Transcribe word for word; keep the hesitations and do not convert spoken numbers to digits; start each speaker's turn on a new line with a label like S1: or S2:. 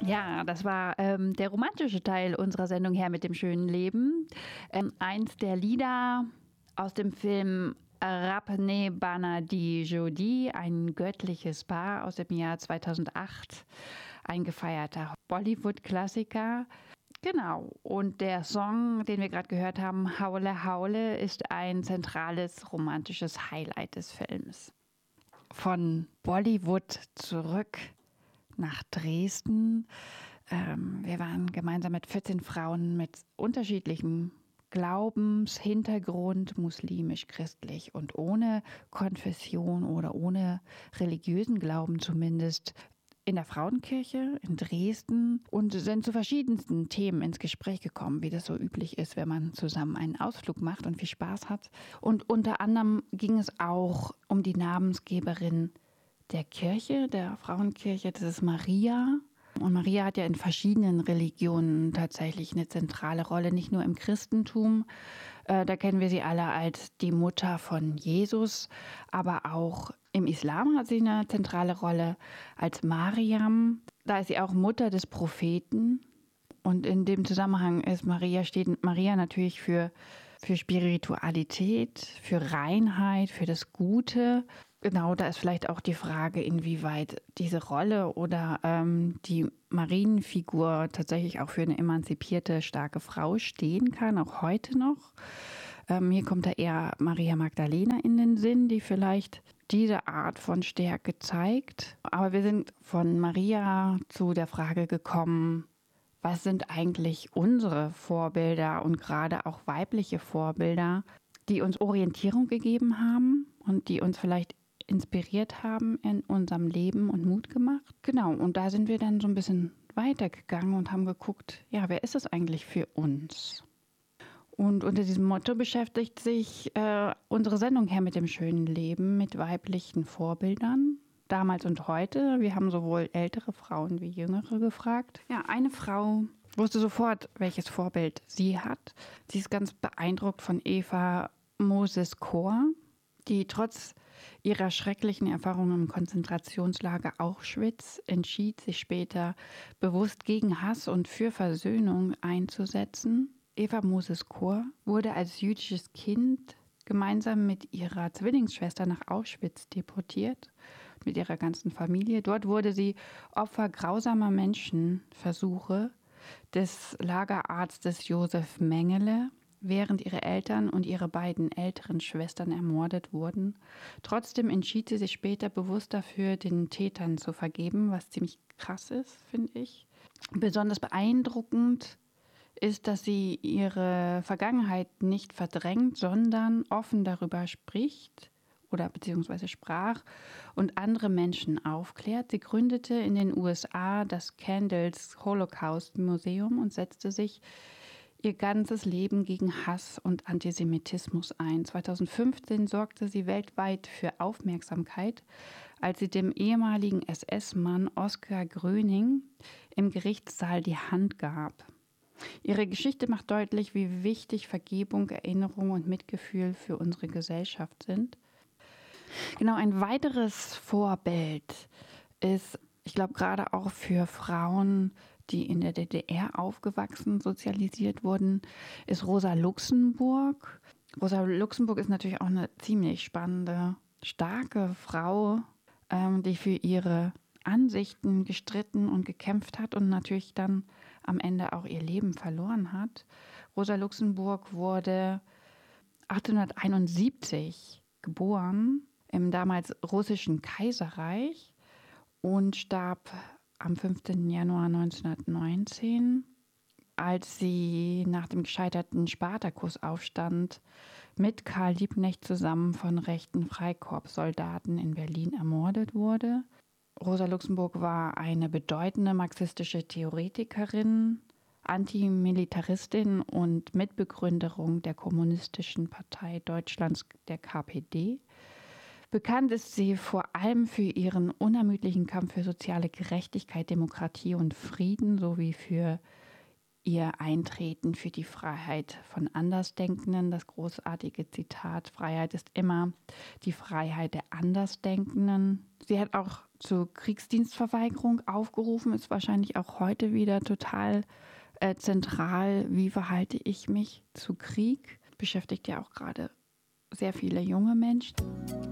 S1: Ja, das war ähm, der romantische Teil unserer Sendung Her mit dem schönen Leben. Ähm, eins der Lieder aus dem Film Rapne Bana Di Jodi, ein göttliches Paar aus dem Jahr zweitausendacht, ein gefeierter Bollywood-Klassiker. Genau, und der Song, den wir gerade gehört haben, Haule Haule, ist ein zentrales romantisches Highlight des Films. Von Bollywood zurück nach Dresden. Ähm, wir waren gemeinsam mit vierzehn Frauen mit unterschiedlichem Glaubenshintergrund, muslimisch, christlich und ohne Konfession oder ohne religiösen Glauben zumindest, in der Frauenkirche in Dresden und sind zu verschiedensten Themen ins Gespräch gekommen, wie das so üblich ist, wenn man zusammen einen Ausflug macht und viel Spaß hat. Und unter anderem ging es auch um die Namensgeberin der Kirche, der Frauenkirche, das ist Maria. Und Maria hat ja in verschiedenen Religionen tatsächlich eine zentrale Rolle, nicht nur im Christentum. Äh, da kennen wir sie alle als die Mutter von Jesus, aber auch im Islam hat sie eine zentrale Rolle als Mariam. Da ist sie auch Mutter des Propheten. Und in dem Zusammenhang ist Maria, steht Maria natürlich für, für Spiritualität, für Reinheit, für das Gute. Genau, da ist vielleicht auch die Frage, inwieweit diese Rolle oder ähm, die Marienfigur tatsächlich auch für eine emanzipierte, starke Frau stehen kann, auch heute noch. Ähm, hier kommt da eher Maria Magdalena in den Sinn, die vielleicht diese Art von Stärke zeigt. Aber wir sind von Maria zu der Frage gekommen, was sind eigentlich unsere Vorbilder und gerade auch weibliche Vorbilder, die uns Orientierung gegeben haben und die uns vielleicht inspiriert haben in unserem Leben und Mut gemacht. Genau, und da sind wir dann so ein bisschen weitergegangen und haben geguckt, ja, wer ist es eigentlich für uns? Und unter diesem Motto beschäftigt sich äh, unsere Sendung Her mit dem schönen Leben mit weiblichen Vorbildern, damals und heute. Wir haben sowohl ältere Frauen wie jüngere gefragt. Ja, eine Frau wusste sofort, welches Vorbild sie hat. Sie ist ganz beeindruckt von Eva Moses Kor, die trotz ihrer schrecklichen Erfahrungen im Konzentrationslager Auschwitz entschied, sich später bewusst gegen Hass und für Versöhnung einzusetzen. Eva Moses Kor wurde als jüdisches Kind gemeinsam mit ihrer Zwillingsschwester nach Auschwitz deportiert, mit ihrer ganzen Familie. Dort wurde sie Opfer grausamer Menschenversuche des Lagerarztes Josef Mengele, während ihre Eltern und ihre beiden älteren Schwestern ermordet wurden. Trotzdem entschied sie sich später bewusst dafür, den Tätern zu vergeben, was ziemlich krass ist, finde ich. Besonders beeindruckend ist, dass sie ihre Vergangenheit nicht verdrängt, sondern offen darüber spricht oder beziehungsweise sprach und andere Menschen aufklärt. Sie gründete in den U S A das Candles Holocaust Museum und setzte sich ihr ganzes Leben gegen Hass und Antisemitismus ein. zweitausendfünfzehn sorgte sie weltweit für Aufmerksamkeit, als sie dem ehemaligen S S-Mann Oskar Gröning im Gerichtssaal die Hand gab. Ihre Geschichte macht deutlich, wie wichtig Vergebung, Erinnerung und Mitgefühl für unsere Gesellschaft sind. Genau, ein weiteres Vorbild ist, ich glaube, gerade auch für Frauen, die in der D D R aufgewachsen, sozialisiert wurden, ist Rosa Luxemburg. Rosa Luxemburg ist natürlich auch eine ziemlich spannende, starke Frau, ähm, die für ihre Ansichten gestritten und gekämpft hat und natürlich dann am Ende auch ihr Leben verloren hat. Rosa Luxemburg wurde achtzehnhunderteinundsiebzig geboren im damals russischen Kaiserreich und starb am fünfzehnten Januar neunzehnhundertneunzehn, als sie nach dem gescheiterten Spartakusaufstand mit Karl Liebknecht zusammen von rechten Freikorpssoldaten in Berlin ermordet wurde. Rosa Luxemburg war eine bedeutende marxistische Theoretikerin, Antimilitaristin und Mitbegründerin der Kommunistischen Partei Deutschlands, der K P D. Bekannt ist sie vor allem für ihren unermüdlichen Kampf für soziale Gerechtigkeit, Demokratie und Frieden sowie für ihr Eintreten für die Freiheit von Andersdenkenden. Das großartige Zitat: Freiheit ist immer die Freiheit der Andersdenkenden. Sie hat auch zur Kriegsdienstverweigerung aufgerufen, ist wahrscheinlich auch heute wieder total äh, zentral. Wie verhalte ich mich zu Krieg? Beschäftigt ja auch gerade sehr viele junge Menschen.